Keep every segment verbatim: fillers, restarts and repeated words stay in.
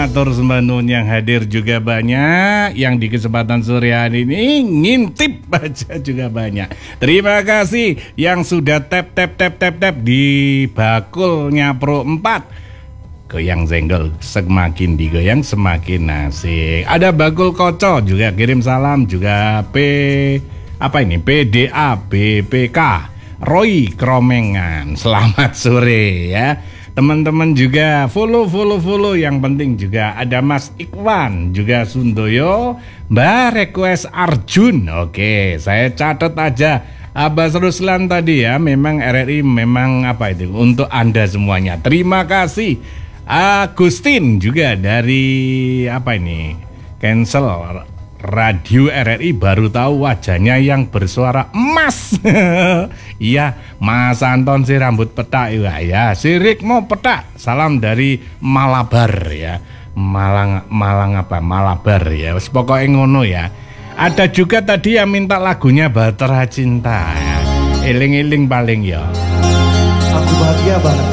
matur sembah nuwun, yang hadir juga banyak, yang di kesempatan sore hari ini ngintip aja juga banyak. Terima kasih yang sudah tap tap tap tap tap di bakulnya Pro empat. Goyang zenggol, semakin digoyang semakin asik. Ada bakul koco juga kirim salam, juga P apa ini P D A B P K Roy Kromengan. Selamat sore ya. Teman-teman juga follow follow follow, yang penting juga ada Mas Ikwan, juga Sundoyo, Mbak Request Arjun. Oke, saya catat aja Abbas Ruslan tadi ya. Memang R R I memang apa itu untuk Anda semuanya. Terima kasih. Agustin juga dari apa ini cancel radio R R I, baru tahu wajahnya yang bersuara emas. Iya, Mas Anton si rambut petak ya, ya. Si Rikmo petak. Salam dari Malabar ya. Malang Malang apa? Malabar ya. Pokoknya ngono ya. Ada juga tadi yang minta lagunya Bahtera Cinta ya. Eling-eling paling ya. Aku bahagia banget.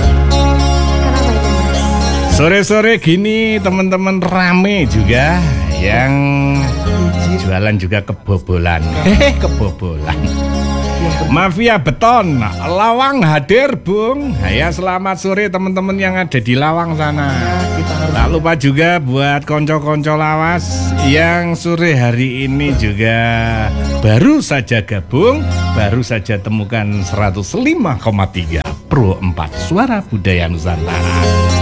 Sore-sore gini teman-teman rame juga yang jualan juga kebobolan. Hehe, kebobolan. Mafia Beton Lawang hadir, Bung. Ya, selamat sore teman-teman yang ada di Lawang sana. Tak lupa juga buat konco-konco lawas yang sore hari ini juga baru saja gabung, baru saja temukan seratus lima koma tiga Pro empat Suara Budaya Nusantara.